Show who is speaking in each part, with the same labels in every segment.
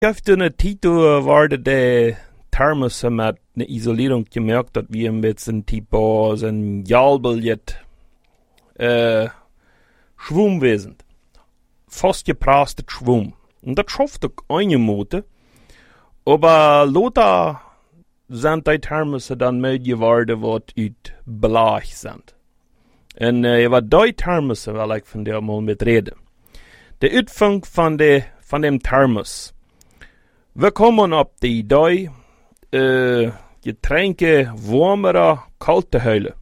Speaker 1: Efter eine Tito wurde der Thermos mit einer Isolierung gemerkt, dass wir mit so ein Jalbillett Schwummwesen. Fast geprastet Schwumm. Und das schafft auch eine Minute. Aber Lothar sind die Thermos dann mehr geworden, was ut Blech sind. Und über die Thermos will ich von der mal mit reden. Der Utfang von dem Thermos. Wir kommen auf die Idee, Getränke warmer, kalte Höhle.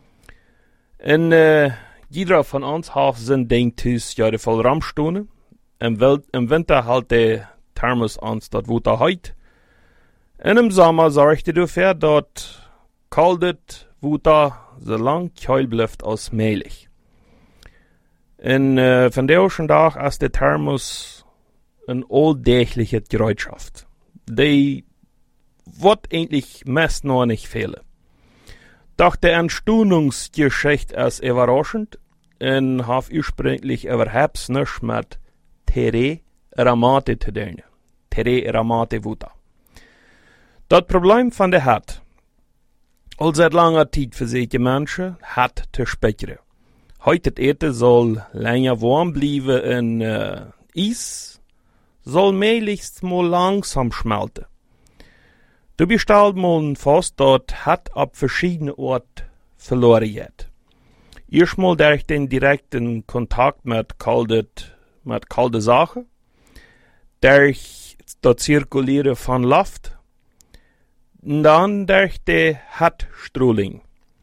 Speaker 1: Und jeder von uns hat sein Ding tus ja voll Ramstunden. Im Winter halt der Thermos ans dort wo da heut. Und im Sommer sorgt er dafür, dort kaltet wo da so lang keul bleibt als möglich. Und von der schon Tag ist der Thermos eine alldächliche Gerätschaft. Die wird eigentlich meist noch nicht fehlen. Doch der Entstehungsgeschichte ist überraschend und hat ursprünglich überhaupt nichts mit Tere Ramate zu tun. Tere Ramate Wuta. Das Problem von der hat, als seit langer Zeit für solche Menschen, hat zu speichern. Heute das Erde soll länger warm bleiben und Eis soll möglichst mal langsam schmelzen. Du bestellst mal fast, dort hat ab verschiedenen Orten verloren geht. Erstmal durch den direkten Kontakt mit kalten Sachen, durch das Zirkulieren von Luft, und dann durch die Heizstrahling.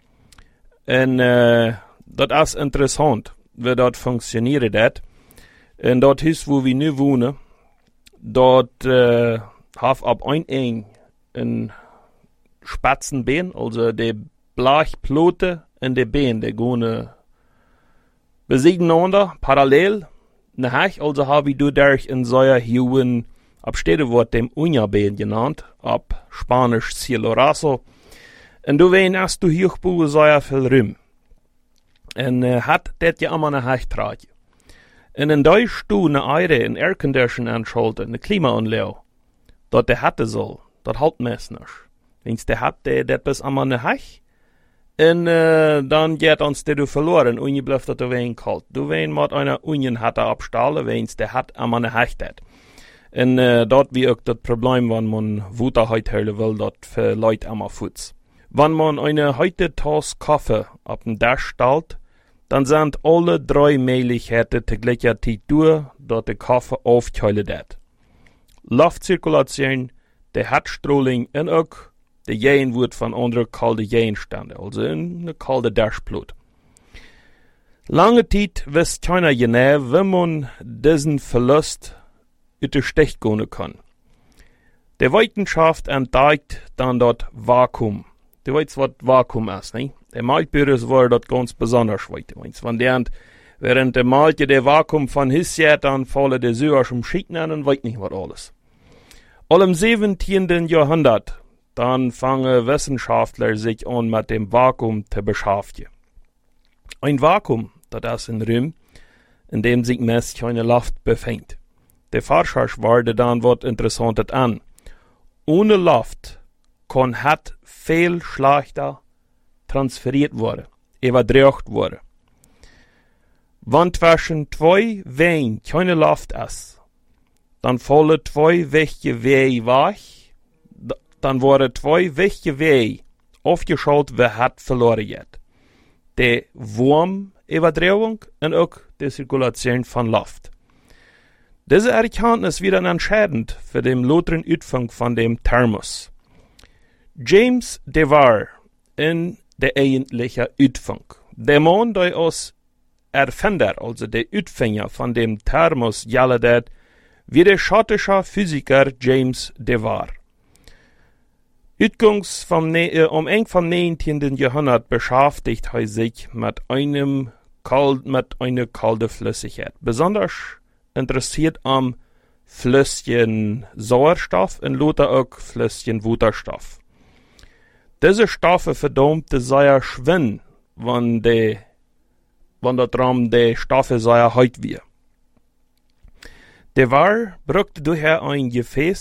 Speaker 1: Und das ist interessant, wie das funktioniert. Und dort ist, wo wir nu wohnen, dort hat ab ein Spatzenbein, also die Blechplote und die Bein, die gehen beieinander, parallel. Nachher, also habe ich durch in solcher Hüen, ab Städte wird dem Unja-Bein genannt, ab Spanisch Cielo Raso. Und du weißt, erst du hier so viel Rüm. Und hat das ja immer eine Heichtrage. Und in Deutsch du eine Eire in Aircondition anschalten, eine Klimaanlage, dort der hatte soll, dort halt meist nicht. Wenn's der hat, der bis einmal eine Heich, und dann geht uns der du verloren, und je bleibt das wein kalt. Du wein mit einer Union hatte abstahlen, wenn's der hat einmal eine Heich dat. Und dort wie auch das Problem, wenn man Wuta heute hören will, dort für Leute einmal futz. Wenn man eine heute Tasse Kaffee auf den Dash stellt, dann sind alle 3 Möglichkeiten zur gleichen Zeit durch, dass der Kaffee aufkühlen wird. Luftzirkulation, der Heizstrahling und auch der Jähen wird von anderen kalten Jähenständen, also in eine kalte Dashblut. Lange Zeit wisst keiner genau, wie man diesen Verlust ut der Stich gehen kann. Der Wissenschaft entdeckt dann dort Vakuum. Du weißt, was Vakuum ist, ne? Der Maltbüros war dort ganz besonders weit. Wenn der während der Malte der Vakuum von Hisset, dann falle der Süß um Schicken an und weiß nicht was alles. All im 17. Jahrhundert, dann fangen Wissenschaftler sich an mit dem Vakuum zu beschäftigen. Ein Vakuum, das ist ein Raum, in dem sich meist keine Luft befindet. Der Forscher wurde dann was Interessantes an. Ohne Luft kann hat viel schlechter transferiert worden, übertragen worden. Wenn zwischen 2 Wehen keine Luft ist, dann fallen 2 wichtige Wehen weg, dann wurden 2 wichtige Wehen aufgeschaut, wer hat verloren geht. Die Wurmübertragung und auch die Zirkulation von Luft. Diese Erkenntnis wird dann entscheidend für den lauteren Utfang von dem Thermos. James Dewar in der eigentliche Utfang. Der Mann, der als Erfinder, also der Utfänger von dem Thermos galt, wie der schottische Physiker James Dewar. Utgangs vom 19. Jahrhundert beschäftigt er sich mit einer kalten Flüssigkeit. Besonders interessiert am Flüsschen Sauerstoff und Lothar auch Flüsschen Wasserstoff. Diese Stoffe verdampfte sehr schwinn, wenn der Raum der Stoffe sehr heut wird. Der war brachte daher ein Gefäß